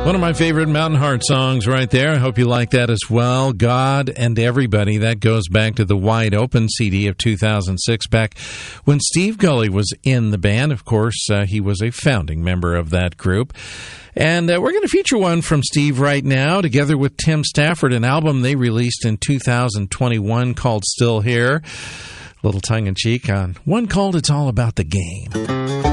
One of my favorite Mountain Heart songs right there. I hope you like that as well. God and Everybody. That goes back to the Wide Open CD of 2006, back when Steve Gulley was in the band. Of course, he was a founding member of that group. And we're going to feature one from Steve right now, together with Tim Stafford, an album they released in 2021 called Still Here. A little tongue-in-cheek on one called It's All About the Game.